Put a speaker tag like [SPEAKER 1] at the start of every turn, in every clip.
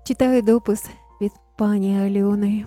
[SPEAKER 1] Читаю допис від пані Альони.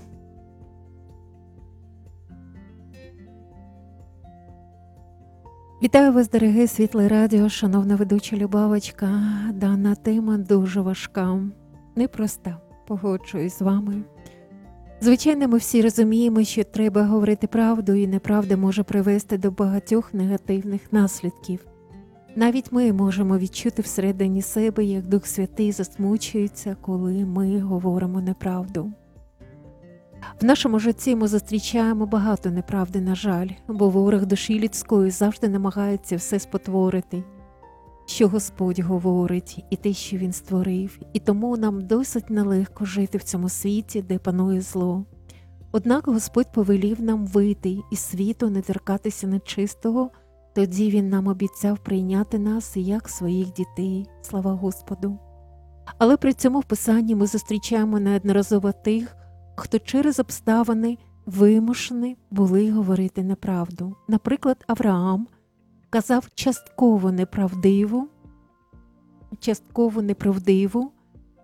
[SPEAKER 1] Вітаю вас, дороге Світле Радіо, шановна ведуча Любавочка. Дана тема дуже важка, непроста, погоджуюсь з вами. Звичайно, ми всі розуміємо, що треба говорити правду, і неправда може привести до багатьох негативних наслідків. Навіть ми можемо відчути всередині себе, як Дух Святий засмучується, коли ми говоримо неправду. В нашому житті ми зустрічаємо багато неправди, на жаль, бо ворог душі людської завжди намагається все спотворити, що Господь говорить, і те, що Він створив, і тому нам досить нелегко жити в цьому світі, де панує зло. Однак Господь повелів нам вийти із світу, не торкатися нечистого, тоді Він нам обіцяв прийняти нас як своїх дітей, слава Господу. Але при цьому в Писанні ми зустрічаємо неодноразово тих, хто через обставини вимушені були говорити неправду. Наприклад, Авраам казав частково неправдиву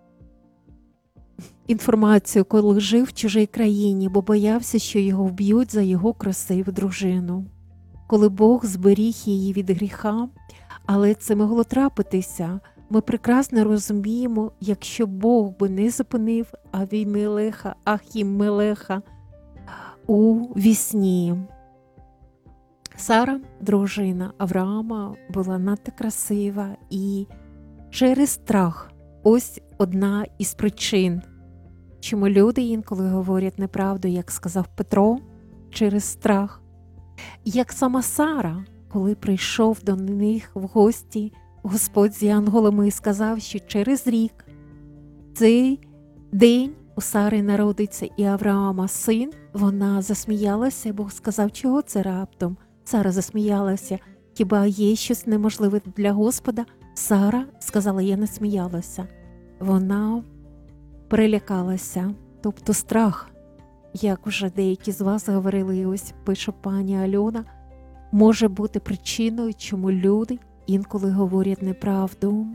[SPEAKER 1] інформацію, коли жив в чужій країні, бо боявся, що його вб'ють за його красиву дружину. Коли Бог зберіг її від гріха, але це могло трапитися, ми прекрасно розуміємо, якщо Бог би не зупинив Ахімелеха у вісні. Сара, дружина Авраама, була надто красива, і через страх – ось одна із причин, чому люди інколи говорять неправду, як сказав Петро, через страх. Як сама Сара, коли прийшов до них в гості Господь з янголами і сказав, що через рік цей день у Сари народиться і Авраама син, вона засміялася, Бог сказав, чого це раптом? Сара засміялася, хіба є щось неможливе для Господа? Сара сказала, я не сміялася. Вона перелякалася, тобто страх, як вже деякі з вас говорили, і ось пише пані Альона, може бути причиною, чому люди інколи говорять неправду.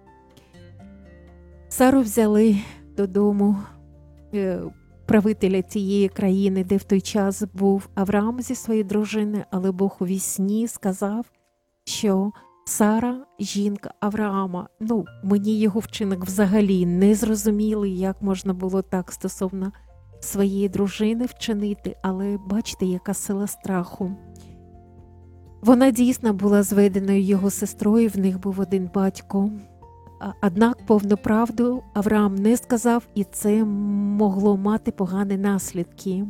[SPEAKER 1] Сару взяли додому правителя цієї країни, де в той час був Авраам зі своєю дружиною, але Бог у вісні сказав, що Сара – жінка Авраама. Мені його вчинок взагалі не зрозумілий, як можна було так стосовно своєї дружини вчинити, але бачите, яка сила страху. Вона дійсно була зведеною його сестрою, в них був один батько. Однак повну правду Авраам не сказав, і це могло мати погані наслідки.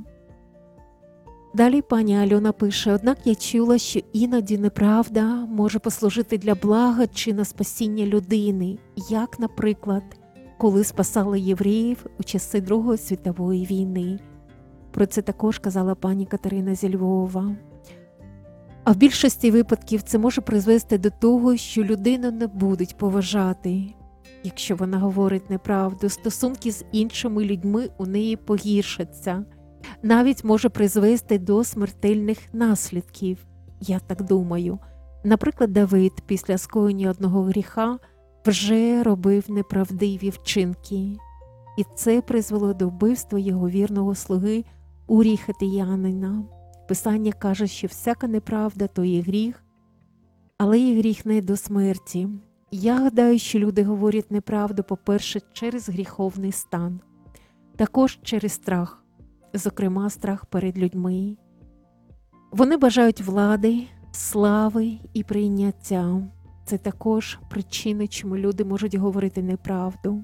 [SPEAKER 1] Далі пані Альона пише, однак я чула, що іноді неправда може послужити для блага чи на спасіння людини, як, наприклад, коли спасали євреїв у часи Другої світової війни. Про це також казала пані Катерина зі Львова. А в більшості випадків це може призвести до того, що людину не будуть поважати, якщо вона говорить неправду. Стосунки з іншими людьми у неї погіршаться. Навіть може призвести до смертельних наслідків, я так думаю. Наприклад, Давид після скоєння одного гріха вже робив неправдиві вчинки. І це призвело до вбивства його вірного слуги Урії Хеттеянина. Писання каже, що всяка неправда – то є гріх, але є гріх не до смерті. Я гадаю, що люди говорять неправду, по-перше, через гріховний стан, також через страх, зокрема страх перед людьми. Вони бажають влади, слави і прийняття. Це також причини, чому люди можуть говорити неправду.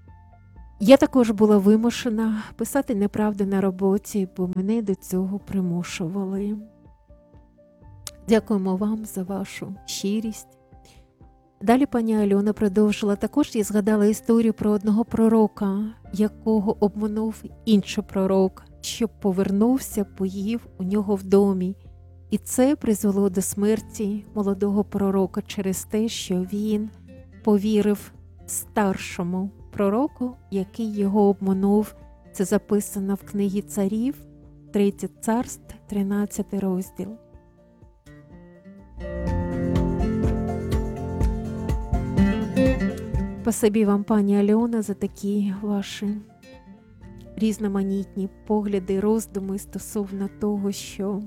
[SPEAKER 1] Я також була вимушена писати неправду на роботі, бо мене до цього примушували. Дякуємо вам за вашу щирість. Далі пані Альона продовжила. Також я згадала історію про одного пророка, якого обманув інший пророк, щоб повернувся, поїв у нього в домі. І це призвело до смерті молодого пророка через те, що він повірив старшому пророку, який його обманув. Це записано в книгі Царів, 3 царств, 13 розділ. Спасибі вам, пані Альона, за такі ваші різноманітні погляди, роздуми стосовно того, що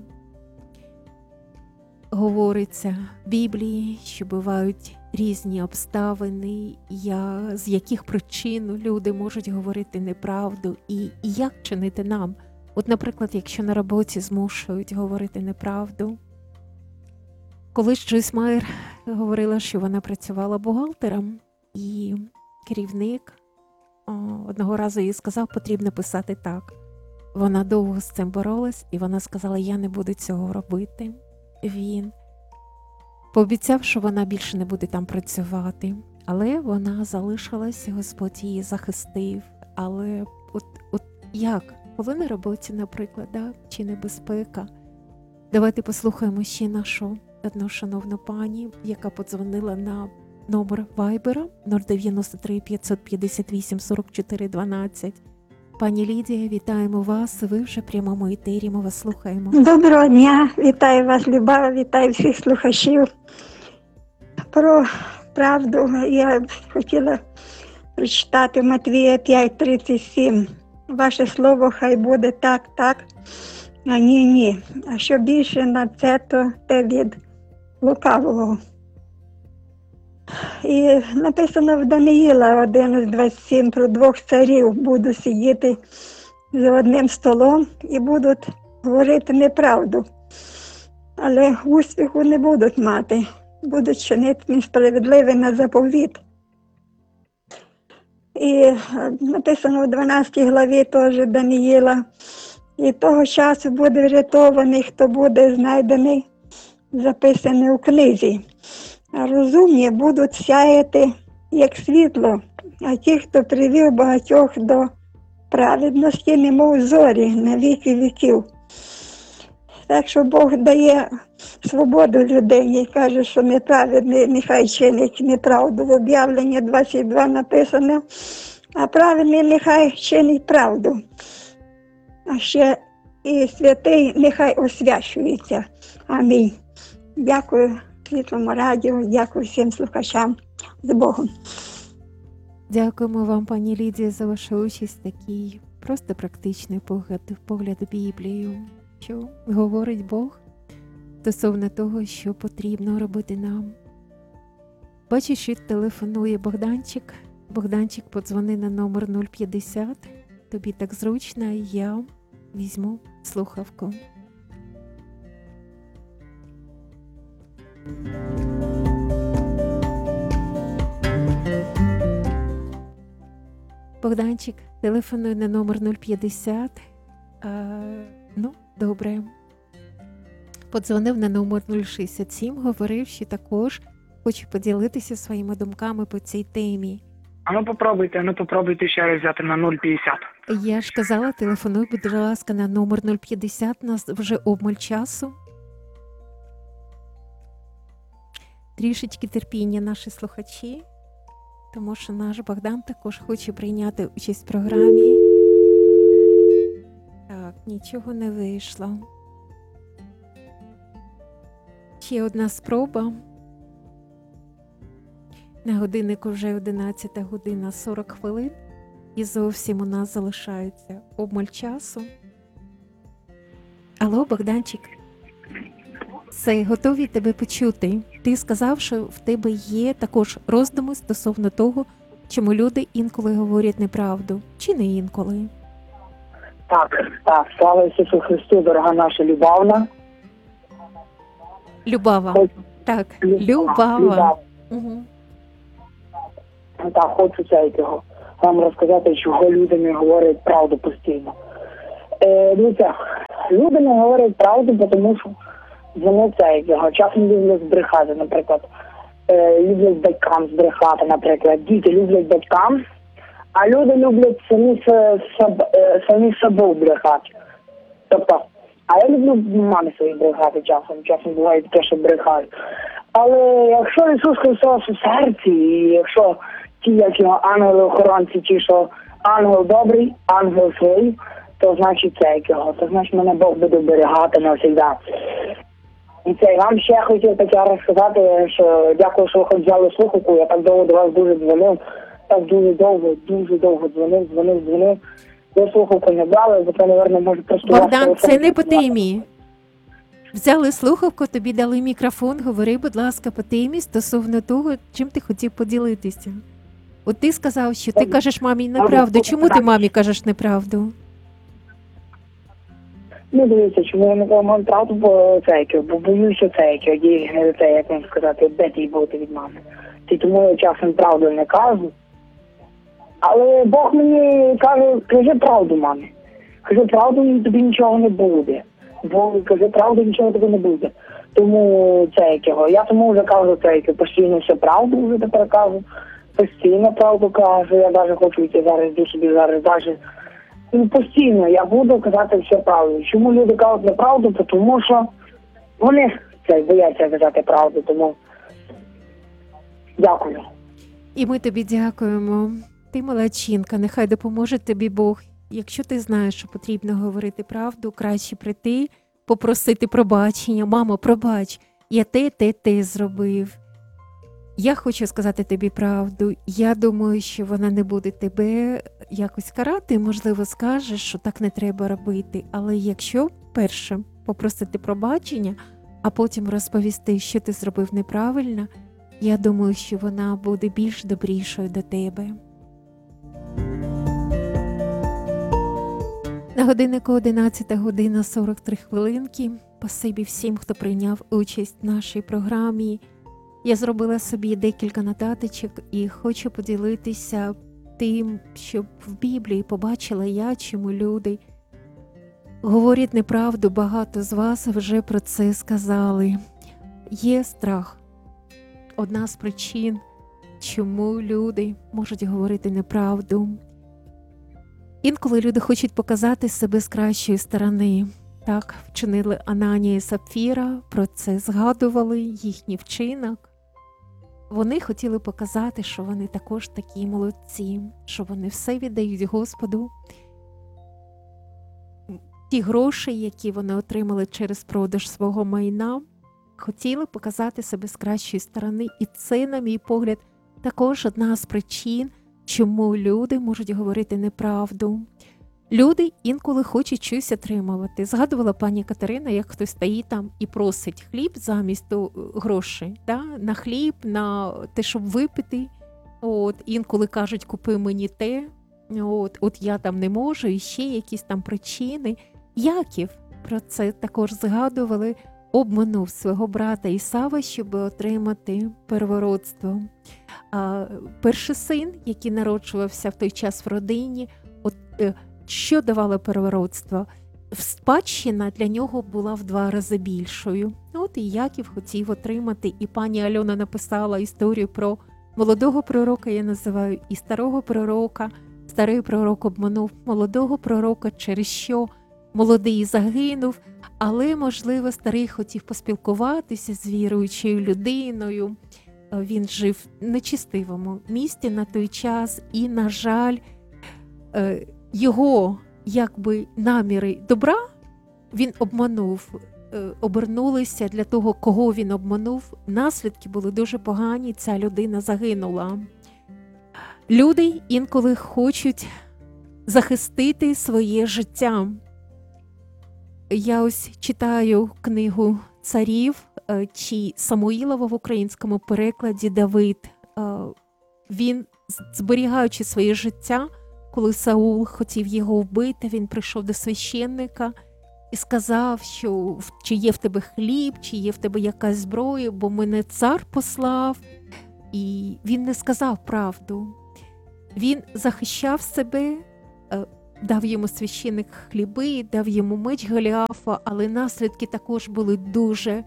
[SPEAKER 1] говориться в Біблії, що бувають різні обставини, з яких причин люди можуть говорити неправду і як чинити нам. От, наприклад, якщо на роботі змушують говорити неправду. Колись Джойс Майер говорила, що вона працювала бухгалтером, і керівник одного разу їй сказав, потрібно писати так. Вона довго з цим боролась, і вона сказала, я не буду цього робити. Він пообіцяв, що вона більше не буде там працювати, але вона залишилась, Господь її захистив. Але от як? Коли на роботі, наприклад, чи небезпека? Давайте послухаємо ще нашу одну шановну пані, яка подзвонила на номер Вайбера 093 558 44 12. Пані Лідія, вітаємо вас. Ви вже в прямому етері, ми вас слухаємо.
[SPEAKER 2] Доброго дня, вітаю вас, Любава, вітаю всіх слухачів. Про правду я хотіла прочитати Матвія 5:37. Ваше слово хай буде так, так, а ні, ні. А що більше на це, то те від лукавого. І написано в Даниїла 11:27 про двох царів будуть сидіти за одним столом і будуть говорити неправду. Але успіху не будуть мати, будуть чинити несправедливе на заповіт. І написано в 12 главі теж Даниїла, і того часу буде врятований, хто буде знайдений, записаний у книзі. А розумні будуть сяяти, як світло, а ті, хто привів багатьох до праведності, немов зорі на віки віків. Так що Бог дає свободу людині і каже, що неправедний нехай чинить неправду. В об'явленні 22 написано, а праведний нехай чинить правду. А ще і святий нехай освячується. Амінь. Дякую Світлому радіо, дякую всім слухачам. З Богом.
[SPEAKER 1] Дякуємо вам, пані Лідія, за вашу участь. Такий просто практичний погляд в Біблію, що говорить Бог стосовно того, що потрібно робити нам. Бачиш, що телефонує Богданчик. Богданчик, подзвони на номер 050. Тобі так зручно, я візьму слухавку. Богданчик, телефонуй на номер 050. Добре. Подзвонив на номер 067, говорив, що також хоче поділитися своїми думками по цій темі.
[SPEAKER 3] Попробуйте ще раз взяти на 050.
[SPEAKER 1] Я ж казала, телефонуй, будь ласка, на номер 050, у нас вже обмаль часу. Трішечки терпіння, наші слухачі, тому що наш Богдан також хоче прийняти участь в програмі. Так, нічого не вийшло. Ще одна спроба. На годиннику вже 11 година 40 хвилин. І зовсім у нас залишається обмаль часу. Алло, Богданчик. Все, готові тебе почути. Ти сказав, що в тебе є також роздуми стосовно того, чому люди інколи говорять неправду. Чи не інколи?
[SPEAKER 3] Так. Слава Ісусу Христу, дорога наша Любавна.
[SPEAKER 1] Любава. Так, Любава. Угу.
[SPEAKER 3] Так, хочу вам розказати, чого люди не говорять правду постійно. Люди не говорять правду, тому що вони часом люблять збрехати, наприклад. Люблять батькам збрехати, наприклад. Діти люблять батькам, а люди люблять самі собою брехати. Тобто, а я люблю мамі свої брехати часом буває таке, що брехаю. Але якщо Ісус Христос у серці, і якщо ті, як його ангели-охоронці, ті, що ангел добрий, ангел свій, то значить то значить мене Бог буде оберігати навсегда. І вам ще хотів таке розказати, що дякую, що ви хоч взяли слухавку, я так довго до вас дуже дзвонив, так дуже довго дзвонив. Я слухавку не брали, бо це, мабуть, може просто...
[SPEAKER 1] Богдан, це не по темі. Взяли слухавку, тобі дали мікрофон, говори, будь ласка, по темі стосовно того, чим ти хотів поділитися. От ти сказав, що ти кажеш мамі неправду. Чому ти мамі кажеш неправду?
[SPEAKER 3] Ну, дивіться, чому я не кажу мамі правду, бо боюся як вам сказати, де тій бути від мами. І тому я часом правду не кажу. Але Бог мені каже, кажи правду, мамі. Кажи правду, і тобі нічого не буде. Бо кажи правду, нічого тобі не буде. Тому я тому вже кажу постійно все правду вже тепер кажу. Постійно правду кажу, я навіть хочу йти зараз, йду собі зараз, постійно я буду казати все правду. Чому люди кажуть неправду? Тому що вони бояться казати правду, тому дякую.
[SPEAKER 1] І ми тобі дякуємо. Ти молодчинка, нехай допоможе тобі Бог. Якщо ти знаєш, що потрібно говорити правду, краще прийти, попросити пробачення. Мамо, пробач, я те зробив. Я хочу сказати тобі правду. Я думаю, що вона не буде тебе якось карати, можливо, скажеш, що так не треба робити. Але якщо перше попросити пробачення, а потім розповісти, що ти зробив неправильно, я думаю, що вона буде більш добрішою до тебе. На годиннику 11 година 43 хвилинки. Спасибі всім, хто прийняв участь в нашій програмі. Я зробила собі декілька нотаточок і хочу поділитися тим, що в Біблії побачила я, чому люди говорять неправду. Багато з вас вже про це сказали. Є страх. Одна з причин, чому люди можуть говорити неправду. Інколи люди хочуть показати себе з кращої сторони. Так вчинили Ананія і Сапфіра, про це згадували, їхній вчинок. Вони хотіли показати, що вони також такі молодці, що вони все віддають Господу. Ті гроші, які вони отримали через продаж свого майна, хотіли показати себе з кращої сторони. І це, на мій погляд, також одна з причин, чому люди можуть говорити неправду. Люди інколи хочуть щось отримувати. Згадувала пані Катерина, як хтось стоїть там і просить хліб замість грошей. Да? На хліб, на те, щоб випити. Інколи кажуть, купи мені те. От я там не можу, і ще якісь там причини. Яків, про це також згадували, обманув свого брата Ісава, щоб отримати первородство. Перший син, який народжувався в той час в родині, що давало первородство? Спадщина для нього була в 2 рази більшою. І Яків хотів отримати, і пані Альона написала історію про молодого пророка, я називаю, і старого пророка. Старий пророк обманув молодого пророка, через що молодий загинув, але, можливо, старий хотів поспілкуватися з віруючою людиною. Він жив в нечистивому місті на той час, і, на жаль, його наміри добра він обманув, обернулися для того, кого він обманув. Наслідки були дуже погані, ця людина загинула. Люди інколи хочуть захистити своє життя. Я ось читаю книгу царів чи Самуїлова в українському перекладі Давид. Він, зберігаючи своє життя, коли Саул хотів його вбити, він прийшов до священника і сказав, що чи є в тебе хліб, чи є в тебе якась зброя, бо мене цар послав. І він не сказав правду. Він захищав себе, дав йому священик хліби, дав йому меч Голіафа, але наслідки також були дуже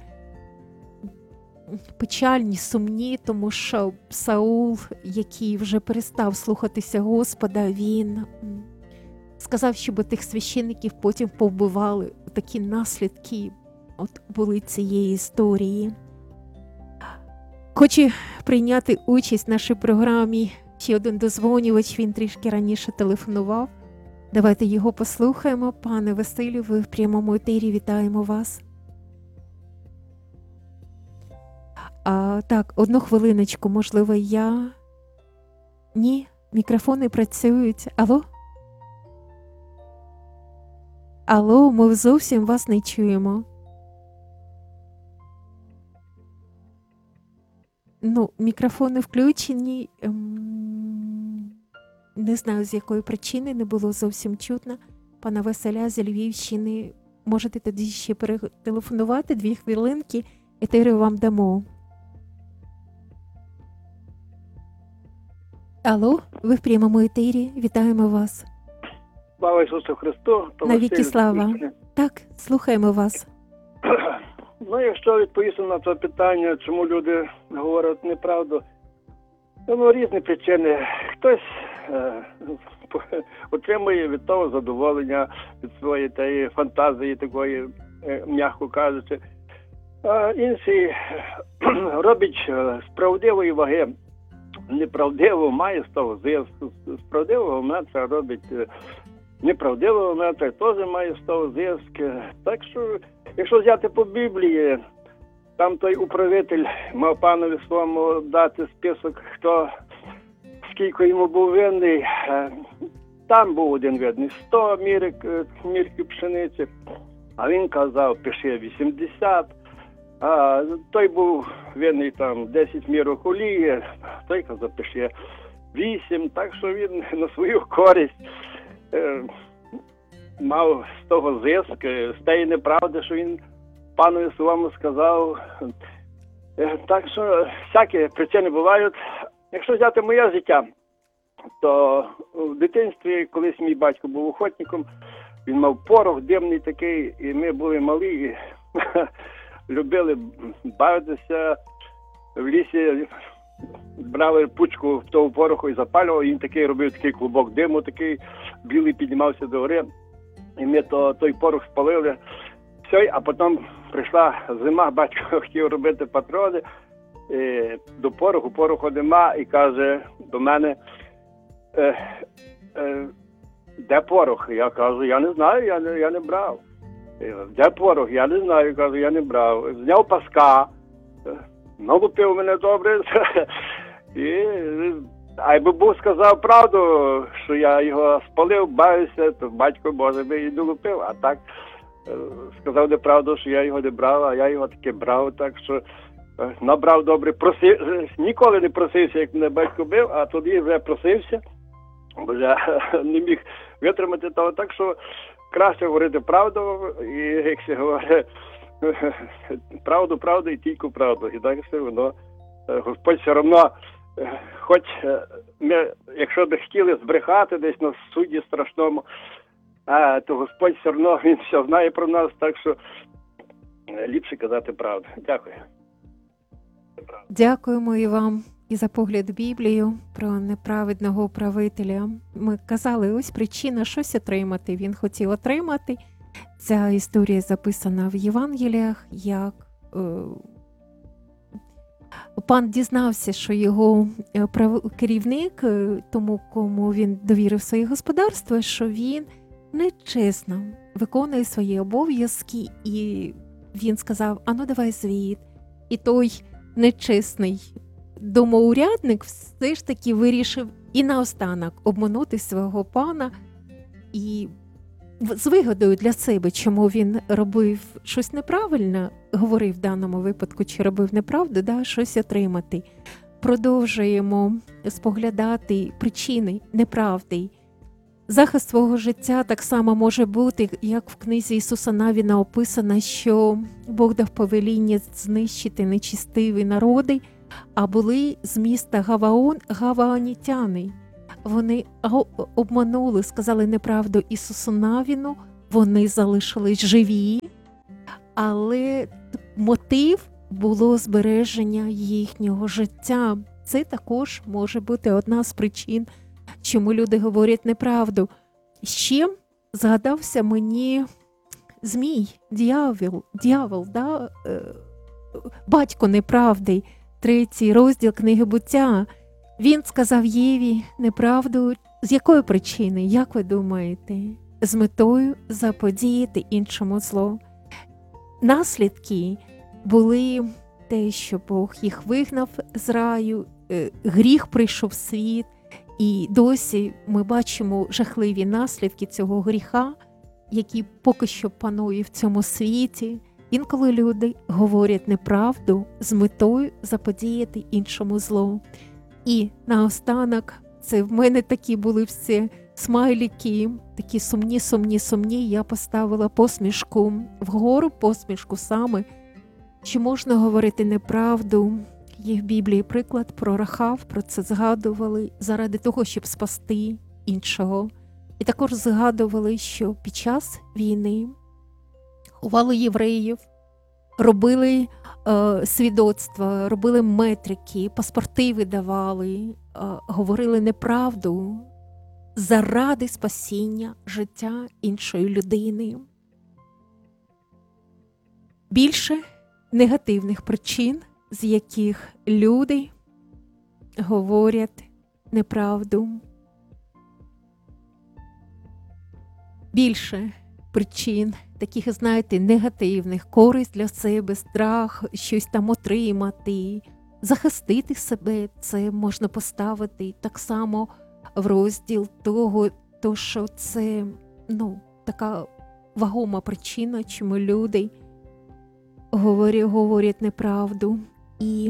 [SPEAKER 1] печальні, сумні, тому що Саул, який вже перестав слухатися Господа, він сказав, щоб тих священиків потім повбивали. Такі наслідки були цієї історії. Хочу прийняти участь в нашій програмі. Ще один дозвонювач, він трішки раніше телефонував. Давайте його послухаємо. Пане Василю, ви в прямому етері, вітаємо вас. Так, одну хвилиночку, можливо, я... Ні, Мікрофони працюють. Алло? Алло, ми зовсім вас не чуємо. Ну, мікрофони включені. Не знаю, з якої причини не було зовсім чутно. Пана Василя з Львівщини. Можете тоді ще перетелефонувати 2 хвилинки, етеру вам дамо. Алло, ви в прямому етері. Вітаємо вас.
[SPEAKER 4] Слава Ісусу Христу.
[SPEAKER 1] Навіки слава. Так, слухаємо вас.
[SPEAKER 4] Ну, якщо відповісти на це питання, чому люди говорять неправду, ну, різні причини. Хтось отримує від того задоволення, від своєї тієї фантазії такої, м'яко кажучи. А інші робить з правдивої ваги неправдиво, має з того зв'язку. З правдивого моменту робить неправдивого моменту, теж має з того зв'язку. Так що, якщо взяти по Біблії, там той управитель мав панові своєму дати список, хто скільки йому був винний. Там був один винний 100 мірків пшениці, а він казав, пиши 80. А той був винний там 10 мірок олії, той казав, пиши 8. Так що він на свою користь мав з того зиск, з тієї неправди, що він панові своєму сказав. Так що всякі причини бувають. Якщо взяти моє життя, то в дитинстві, колись мій батько був охотником, він мав порох димний такий, і ми були малі, і любили бавитися в лісі, брали пучку того пороху і запалювали, і він такий робив такий клубок диму, такий білий піднімався до гори, і ми той порох спалили. Все, а потім прийшла зима, батько хотів робити патрони до пороху нема, і каже до мене, де порох? Я кажу, я не знаю, я не брав. Де порох? Я не знаю, кажу, я не брав. Зняв паска, налупив мене добре, а якби Бог сказав правду, що я його спалив, бавився, то батько, може, би і долупив, а так сказав неправду, що я його не брав, а я його таки брав, так що набрав добре, ніколи не просився, як мене батько бив, а тоді вже просився, бо вже не міг витримати того, так що краще говорити правду, і як се говорить, правду і тільки правду, і так все воно, Господь все одно, хоч ми, якщо б хотіли збрехати десь на суді страшному, то Господь все одно, Він все знає про нас, так що ліпше казати правду. Дякую.
[SPEAKER 1] Дякуємо і вам і за погляд в Біблію про неправедного управителя. Ми казали, ось причина щось отримати. Він хотів отримати. Ця історія записана в Євангеліях, як пан дізнався, що його керівник, тому кому він довірив своє господарство, що він нечесно виконує свої обов'язки, і він сказав, ану давай звіт. І той нечесний домоурядник все ж таки вирішив і наостанок обманути свого пана і з вигодою для себе, чому він робив щось неправильно, говорив в даному випадку, чи робив неправду, щось отримати. Продовжуємо споглядати причини неправди. Захист свого життя так само може бути, як в книзі Ісуса Навіна описано, що Бог дав повеління знищити нечистиві народи, а були з міста Гаваон гаваонітяни. Вони обманули, сказали неправду Ісусу Навіну, вони залишились живі, але мотив було збереження їхнього життя. Це також може бути одна з причин, чому люди говорять неправду. Ще згадався мені Змій, дьявол, батько неправди, 3 розділ книги Буття. Він сказав Єві неправду. З якої причини, як ви думаєте? З метою заподіяти іншому зло. Наслідки були те, що Бог їх вигнав з раю, гріх прийшов в світ, І досі ми бачимо жахливі наслідки цього гріха, який поки що панує в цьому світі. Інколи люди говорять неправду з метою заподіяти іншому зло. І наостанок, це в мене такі були всі смайлики, такі сумні. Я поставила посмішку вгору, посмішку саме, що можна говорити неправду. Є в Біблії приклад про Рахав, про це згадували заради того, щоб спасти іншого. І також згадували, що під час війни ховали євреїв, робили свідоцтва, робили метрики, паспорти видавали, говорили неправду заради спасіння життя іншої людини. Більше негативних причин, з яких люди говорять неправду. Більше причин таких, знаєте, негативних, користь для себе, страх, щось там отримати, захистити себе, це можна поставити так само в розділ того, що це, така вагома причина, чому люди говорять неправду. І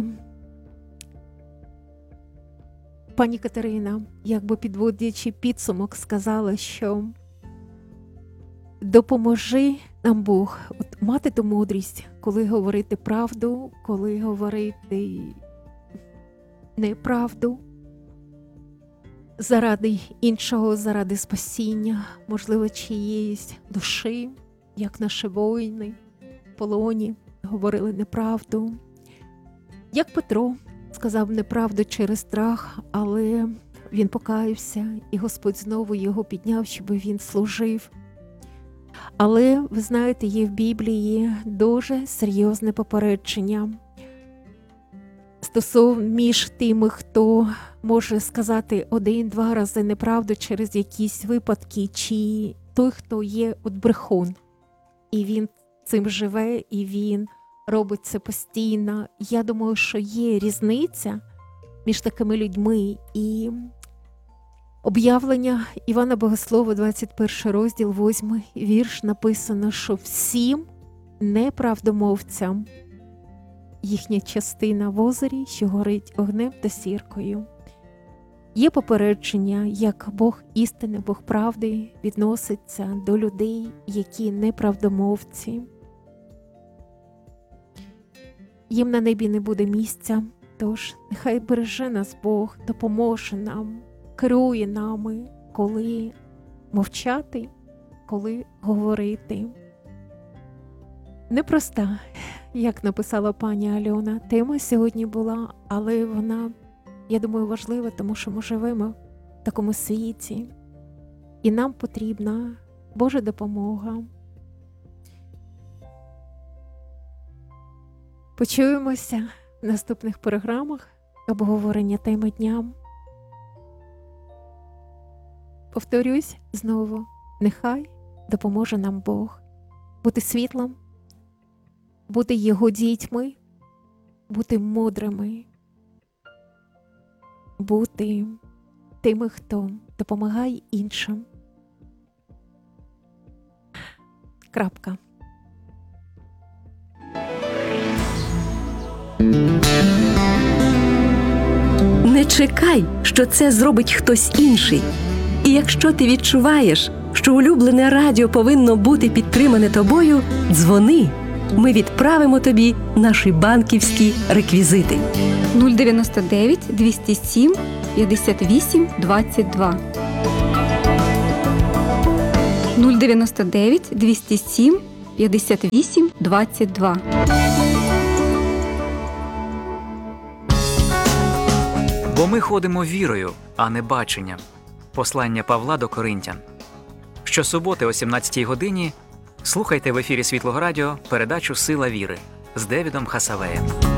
[SPEAKER 1] пані Катерина, якби підводячи підсумок, сказала, що допоможи нам Бог мати ту мудрість, коли говорити правду, коли говорити неправду, заради іншого, заради спасіння, можливо, чиєїсь душі, як наші воїни в полоні говорили неправду. Як Петро сказав неправду через страх, але він покаявся, і Господь знову його підняв, щоб він служив. Але, ви знаєте, є в Біблії дуже серйозне попередження стосовно між тими, хто може сказати 1-2 рази неправду через якісь випадки, чи той, хто є брехун, і він цим живе, і він робить це постійно. Я думаю, що є різниця між такими людьми. І об'явлення Івана Богослова, 21 розділ, 8 вірш, написано, що всім неправдомовцям їхня частина в озері, що горить огнем та сіркою. Є попередження, як Бог істини, Бог правди відноситься до людей, які неправдомовці. Їм на небі не буде місця, тож нехай береже нас Бог, допоможе нам, керує нами, коли мовчати, коли говорити. Непроста, як написала пані Альона, тема сьогодні була, але вона, я думаю, важлива, тому що ми живемо в такому світі, і нам потрібна Божа допомога. Почуємося в наступних програмах обговорення теми дня. Повторюсь знову, нехай допоможе нам Бог бути світлом, бути Його дітьми, бути мудрими, бути тими, хто допомагає іншим. Крапка.
[SPEAKER 5] Не чекай, що це зробить хтось інший. І якщо ти відчуваєш, що улюблене радіо повинно бути підтримане тобою, дзвони. Ми відправимо тобі наші банківські реквізити.
[SPEAKER 6] 099 207 58 22. 099 207 58 22.
[SPEAKER 7] Бо ми ходимо вірою, а не баченням. Послання Павла до Коринтян. Щосуботи о 17-й годині слухайте в ефірі Світлого Радіо передачу «Сила віри» з Девідом Хасавеєм.